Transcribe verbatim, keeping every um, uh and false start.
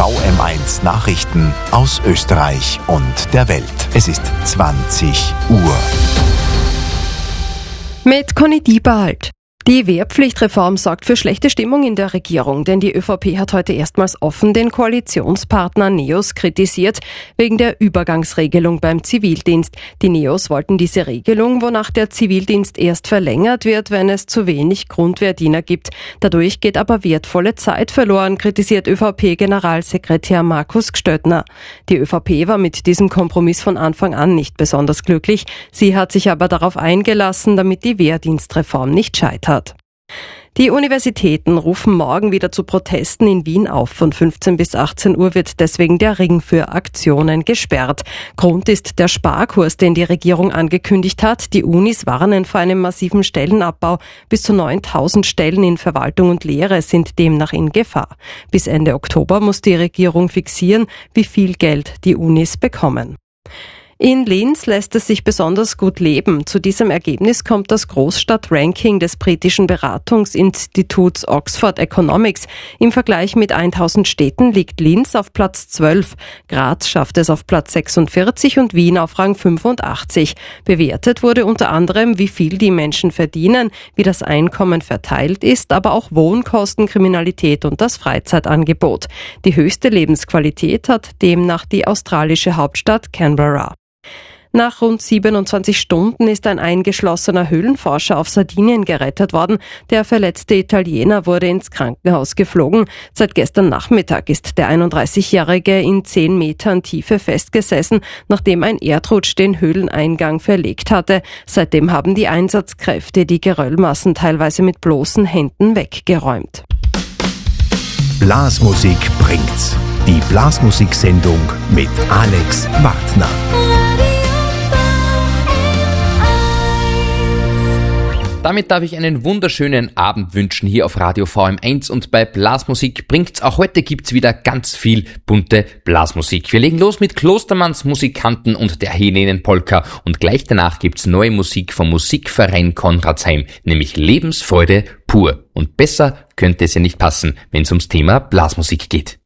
V M eins Nachrichten aus Österreich und der Welt. Es ist zwanzig Uhr. Mit Conny Dieberhalt. Die Wehrpflichtreform sorgt für schlechte Stimmung in der Regierung, denn die ÖVP hat heute erstmals offen den Koalitionspartner NEOS kritisiert, wegen der Übergangsregelung beim Zivildienst. Die NEOS wollten diese Regelung, wonach der Zivildienst erst verlängert wird, wenn es zu wenig Grundwehrdiener gibt. Dadurch geht aber wertvolle Zeit verloren, kritisiert ÖVP-Generalsekretär Markus Gstöttner. Die ÖVP war mit diesem Kompromiss von Anfang an nicht besonders glücklich. Sie hat sich aber darauf eingelassen, damit die Wehrdienstreform nicht scheitert. Die Universitäten rufen morgen wieder zu Protesten in Wien auf. Von fünfzehn bis achtzehn Uhr wird deswegen der Ring für Aktionen gesperrt. Grund ist der Sparkurs, den die Regierung angekündigt hat. Die Unis warnen vor einem massiven Stellenabbau. Bis zu neuntausend Stellen in Verwaltung und Lehre sind demnach in Gefahr. Bis Ende Oktober muss die Regierung fixieren, wie viel Geld die Unis bekommen. In Linz lässt es sich besonders gut leben. Zu diesem Ergebnis kommt das Großstadt-Ranking des britischen Beratungsinstituts Oxford Economics. Im Vergleich mit tausend Städten liegt Linz auf Platz zwölf. Graz schafft es auf Platz sechsundvierzig und Wien auf Rang fünfundachtzig. Bewertet wurde unter anderem, wie viel die Menschen verdienen, wie das Einkommen verteilt ist, aber auch Wohnkosten, Kriminalität und das Freizeitangebot. Die höchste Lebensqualität hat demnach die australische Hauptstadt Canberra. Nach rund siebenundzwanzig Stunden ist ein eingeschlossener Höhlenforscher auf Sardinien gerettet worden. Der verletzte Italiener wurde ins Krankenhaus geflogen. Seit gestern Nachmittag ist der einunddreißigjährige in zehn Metern Tiefe festgesessen, nachdem ein Erdrutsch den Höhleneingang verlegt hatte. Seitdem haben die Einsatzkräfte die Geröllmassen teilweise mit bloßen Händen weggeräumt. Blasmusik bringt's. Die Blasmusiksendung mit Alex Wartner. Damit darf ich einen wunderschönen Abend wünschen hier auf Radio V M eins und bei Blasmusik bringt's. Auch heute gibt's wieder ganz viel bunte Blasmusik. Wir legen los mit Klostermanns Musikanten und der Hyänenpolka und gleich danach gibt's neue Musik vom Musikverein Konradsheim, nämlich Lebensfreude pur. Und besser könnte es ja nicht passen, wenn es ums Thema Blasmusik geht.